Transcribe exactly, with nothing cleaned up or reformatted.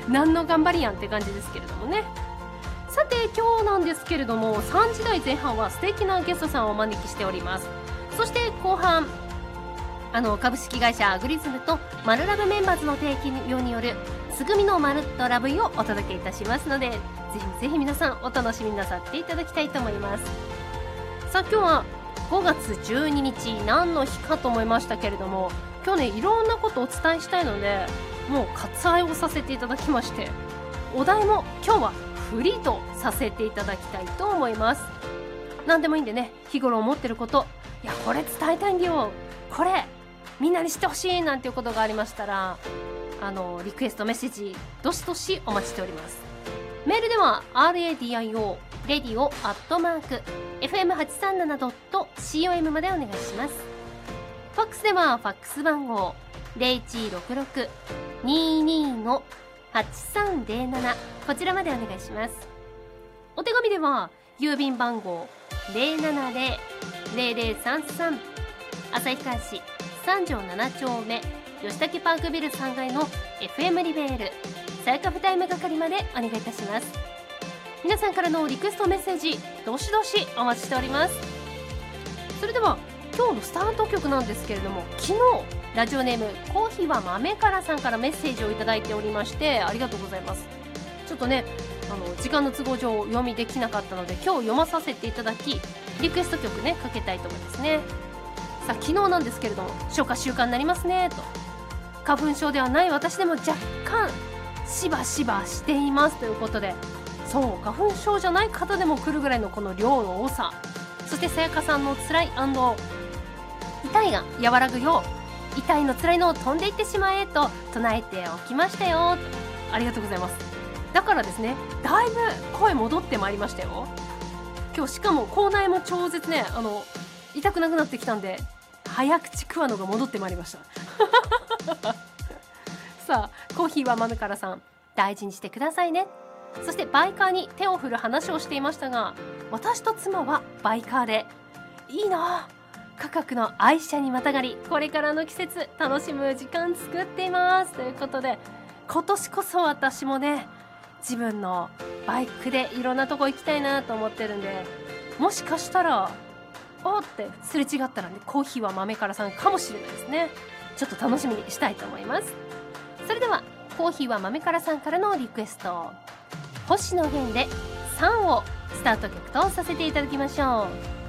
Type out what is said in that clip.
何の頑張りやんって感じですけれどもね。さて今日なんですけれども、さんじ台前半は素敵なゲストさんをお招きしております。そして後半、あの株式会社アグリズムとマルラブメンバーズの提供によるすぐみのまるっとラブイをお届けいたしますので、ぜひぜひ皆さんお楽しみなさっていただきたいと思います。さあ今日はごがつじゅうににち、何の日かと思いましたけれども、今日ねいろんなことをお伝えしたいので、もう割愛をさせていただきまして、お題も今日はフリーとさせていただきたいと思います。何でもいいんでね、日頃思ってること、いやこれ伝えたいんだよ、これみんなに知ってほしいなんていうことがありましたら、あのリクエストメッセージどしどしお待ちしております。メールでは ラディオ レディオアットマーク エフエムはちさんななドットコム までお願いします。ファックスではファックス番号 ゼロいちろくろく にーにー のはちさんゼロなな、こちらまでお願いします。お手紙では郵便番号 ゼロななゼロ ゼロゼロさんさん 旭川市三条ななちょうめ吉武パークビルさんがいの エフエム リベールさやかふタイム係までお願いいたします。皆さんからのリクエストメッセージどしどしお待ちしております。それでは今日のスタート曲なんですけれども、昨日ラジオネームコーヒーは豆からさんからメッセージをいただいておりまして、ありがとうございます。ちょっとねあの時間の都合上読みできなかったので、今日読まさせていただき、リクエスト曲ねかけたいと思いますね。さあ昨日なんですけれども、初夏習慣になりますねと、花粉症ではない私でも若干しばしばしていますということで、そう花粉症じゃない方でも来るぐらいのこの量の多さ、そしてさやかさんの辛い痛いが和らぐよう、痛いの辛いのを飛んでいってしまえと唱えておきましたよ。ありがとうございます。だからですね、だいぶ声戻ってまいりましたよ。今日しかも口内も超絶ね、あの痛くなくなってきたんで、早口食わのが戻ってまいりましたさあコーヒーは豆からさん、大事にしてくださいね。そしてバイカーに手を振る話をしていましたが、私と妻はバイカーでいいな、価格の愛車にまたがり、これからの季節楽しむ時間作っていますということで、今年こそ私もね自分のバイクでいろんなとこ行きたいなと思ってるんで、もしかしたらおってすれ違ったらね、コーヒーは豆からさんかもしれないですね。ちょっと楽しみにしたいと思います。それではコーヒーは豆からさんからのリクエスト、星野源でさんをスタート曲とさせていただきましょう。